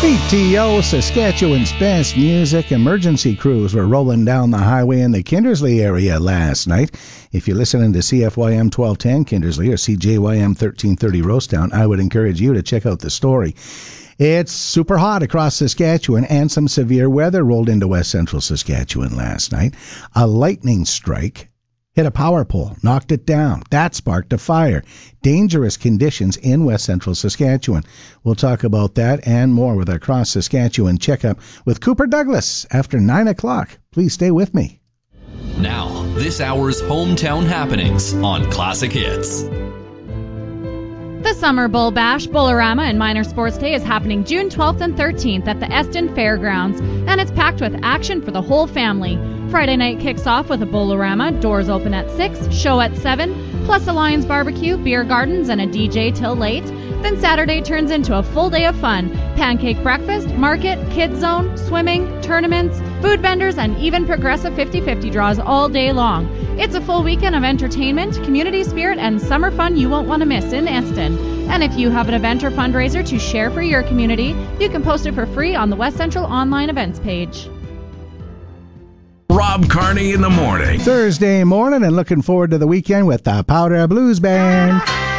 PTO, Saskatchewan's best music. Emergency crews were rolling down the highway in the Kindersley area last night. If you're listening to CFYM 1210 Kindersley or CJYM 1330 Rosetown, I would encourage you to check out the story. It's super hot across Saskatchewan, and some severe weather rolled into west central Saskatchewan last night. A lightning strike hit a power pole, knocked it down. That sparked a fire. Dangerous conditions in west central Saskatchewan. We'll talk about that and more with our Cross Saskatchewan checkup with Cooper Douglas after 9 o'clock. Please stay with me. Now, this hour's hometown happenings on Classic Hits. The Summer Bull Bash, Bullarama, and Minor Sports Day is happening June 12th and 13th at the Eston Fairgrounds, and it's packed with action for the whole family. Friday night kicks off with a Bullarama, doors open at 6, show at 7, plus a Lions barbecue, beer gardens, and a DJ till late. Then Saturday turns into a full day of fun. Pancake breakfast, market, kids zone, swimming, tournaments, food vendors, and even progressive 50-50 draws all day long. It's a full weekend of entertainment, community spirit, and summer fun you won't want to miss in Eston. And if you have an event or fundraiser to share for your community, you can post it for free on the West Central online events page. Rob Carney in the morning. Thursday morning, and looking forward to the weekend with the Powder Blues Band.